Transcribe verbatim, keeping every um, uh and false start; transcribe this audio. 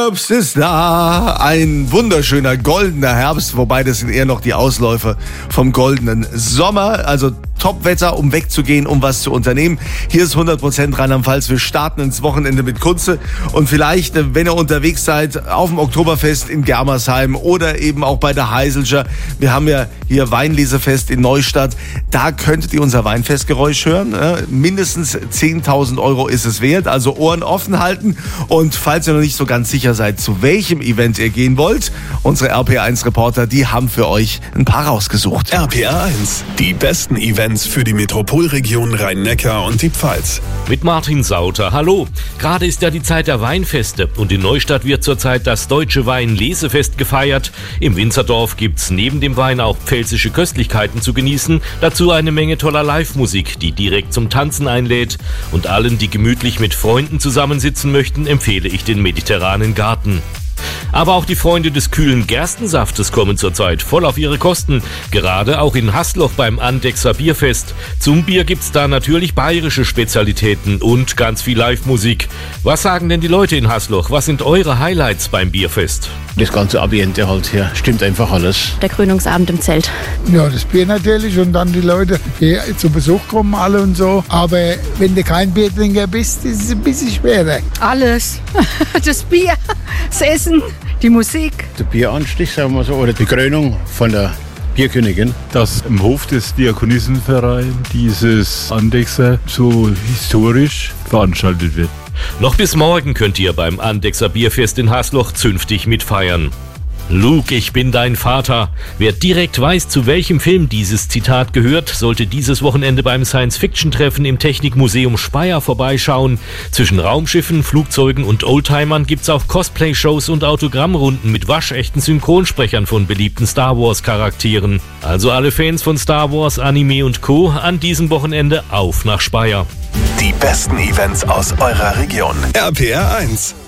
Herbst ist da, ein wunderschöner goldener Herbst, wobei das sind eher noch die Ausläufer vom goldenen Sommer, also Top-Wetter, um wegzugehen, um was zu unternehmen. Hier ist hundert Prozent Rheinland-Pfalz, wir starten ins Wochenende mit Kunze und vielleicht, wenn ihr unterwegs seid, auf dem Oktoberfest in Germersheim oder eben auch bei der Heiselscher, wir haben ja hier Weinlesefest in Neustadt, da könntet ihr unser Weinfestgeräusch hören, mindestens zehntausend Euro ist es wert, also Ohren offen halten und falls ihr noch nicht so ganz sicher seid, zu welchem Event ihr gehen wollt, unsere R P R eins Reporter, die haben für euch ein paar rausgesucht. R P R eins, die besten Events für die Metropolregion Rhein-Neckar und die Pfalz. Mit Martin Sauter. Hallo. Gerade ist ja die Zeit der Weinfeste und in Neustadt wird zurzeit das Deutsche Weinlesefest gefeiert. Im Winzerdorf gibt's neben dem Wein auch pfälzische Köstlichkeiten zu genießen. Dazu eine Menge toller Live-Musik, die direkt zum Tanzen einlädt. Und allen, die gemütlich mit Freunden zusammensitzen möchten, empfehle ich den mediterranen Garten. Aber auch die Freunde des kühlen Gerstensaftes kommen zurzeit voll auf ihre Kosten. Gerade auch in Hasloch beim Andechser Bierfest. Zum Bier gibt's da natürlich bayerische Spezialitäten und ganz viel Live-Musik. Was sagen denn die Leute in Hasloch? Was sind eure Highlights beim Bierfest? Das ganze Ambiente halt hier, stimmt einfach alles. Der Krönungsabend im Zelt. Ja, das Bier natürlich und dann die Leute, die zu Besuch kommen alle und so. Aber wenn du kein Biertrinker bist, ist es ein bisschen schwerer. Alles. Das Bier, das Essen, die Musik. Der Bieranstich, sagen wir so, oder die Krönung von der Bierkönigin. Dass im Hof des Diakonissenvereins dieses Andechser so historisch veranstaltet wird. Noch bis morgen könnt ihr beim Andechser Bierfest in Hasloch zünftig mitfeiern. Luke, ich bin dein Vater. Wer direkt weiß, zu welchem Film dieses Zitat gehört, sollte dieses Wochenende beim Science-Fiction-Treffen im Technikmuseum Speyer vorbeischauen. Zwischen Raumschiffen, Flugzeugen und Oldtimern gibt's auch Cosplay-Shows und Autogrammrunden mit waschechten Synchronsprechern von beliebten Star-Wars-Charakteren. Also alle Fans von Star Wars, Anime und Co. an diesem Wochenende auf nach Speyer. Die besten Events aus eurer Region. R P R eins.